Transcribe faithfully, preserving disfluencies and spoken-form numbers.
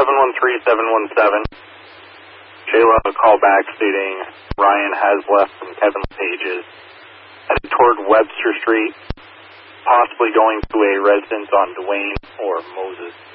seven one three seven one seven. Shayla, a call back stating Ryan has left from Kevin Page's, headed toward Webster Street, possibly going to a residence on Duane or Moses.